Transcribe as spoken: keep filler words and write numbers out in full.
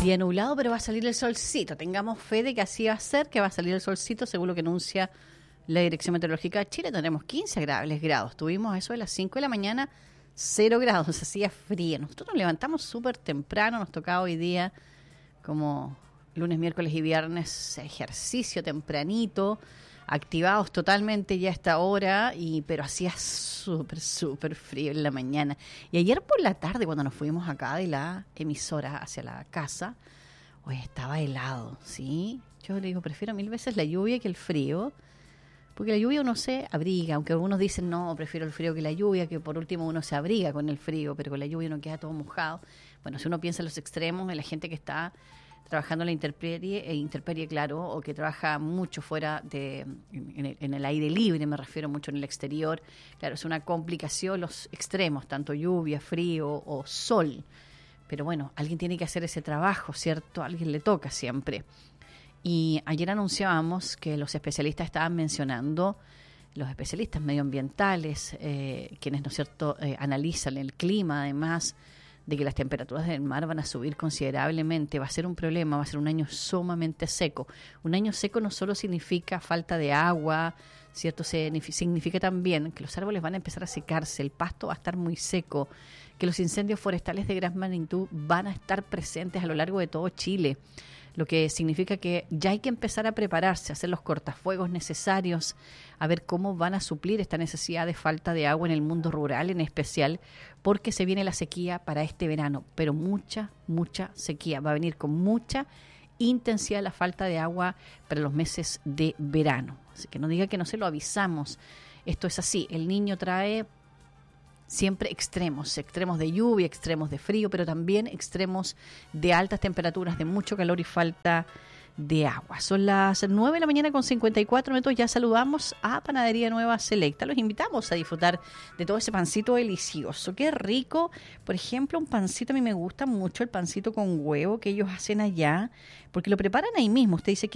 Día nublado, pero va a salir el solcito. Tengamos fe de que así va a ser, que va a salir el solcito, según lo que anuncia la Dirección Meteorológica de Chile. Tendremos quince agradables grados. Tuvimos eso de las cinco de la mañana, cero grados, hacía frío. Nosotros nos levantamos súper temprano, nos tocaba hoy día, como lunes, miércoles y viernes, ejercicio tempranito, activados totalmente ya a esta hora, y pero hacía súper, súper frío en la mañana. Y ayer por la tarde, cuando nos fuimos acá de la emisora hacia la casa, hoy estaba helado, ¿sí? Yo le digo, prefiero mil veces la lluvia que el frío, porque la lluvia uno se abriga, aunque algunos dicen, no, prefiero el frío que la lluvia, que por último uno se abriga con el frío, pero con la lluvia uno queda todo mojado. Bueno, si uno piensa en los extremos, en la gente que está trabajando en la intemperie, e intemperie, claro, o que trabaja mucho fuera de, en el, en el aire libre, me refiero mucho en el exterior, claro, es una complicación los extremos, tanto lluvia, frío o sol, pero bueno, alguien tiene que hacer ese trabajo, ¿cierto? A alguien le toca siempre. Y ayer anunciábamos que los especialistas estaban mencionando, los especialistas medioambientales, eh, quienes, ¿no es cierto?, eh, analizan el clima, además de que las temperaturas del mar van a subir considerablemente, va a ser un problema, va a ser un año sumamente seco. Un año seco no solo significa falta de agua, ¿cierto? Significa también que los árboles van a empezar a secarse, el pasto va a estar muy seco, que los incendios forestales de gran magnitud van a estar presentes a lo largo de todo Chile, lo que significa que ya hay que empezar a prepararse, a hacer los cortafuegos necesarios, a ver cómo van a suplir esta necesidad de falta de agua en el mundo rural en especial, porque se viene la sequía para este verano, pero mucha, mucha sequía. Va a venir con mucha intensidad la falta de agua para los meses de verano. Así que no diga que no se lo avisamos. Esto es así, el Niño trae siempre extremos, extremos de lluvia, extremos de frío, pero también extremos de altas temperaturas, de mucho calor y falta de agua. Son las nueve de la mañana con cincuenta y cuatro minutos, ya saludamos a Panadería Nueva Selecta. Los invitamos a disfrutar de todo ese pancito delicioso. Qué rico, por ejemplo, un pancito, a mí me gusta mucho el pancito con huevo que ellos hacen allá, porque lo preparan ahí mismo. Usted dice,